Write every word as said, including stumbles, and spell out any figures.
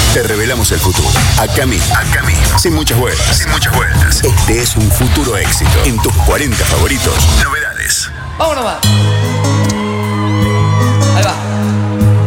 Te revelamos el futuro. Acá mismo. Acá mismo. Sin muchas vueltas. Sin muchas vueltas. Este es un futuro éxito. En tus cuarenta favoritos. Novedades. ¡Vámonos más!